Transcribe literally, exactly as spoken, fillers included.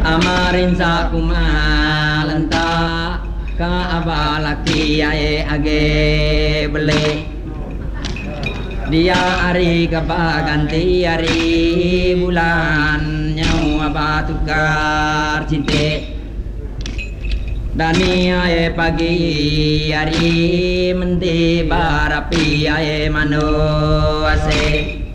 amarin sa kumalanta ka abalaki ay age beli dia ari kapaganti ari bulan nyawa batukar cinte dani ay pagi ari menti barapi ay mano ase